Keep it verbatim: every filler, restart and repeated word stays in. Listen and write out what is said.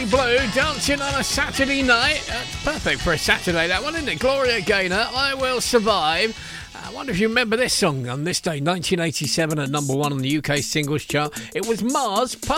Motley Blue, dancing on a Saturday night. That's perfect for a Saturday, that one, isn't it? Gloria Gaynor, I Will Survive. I wonder if you remember this song on this day, nineteen eighty-seven, at number one on the U K singles chart. It was Mars.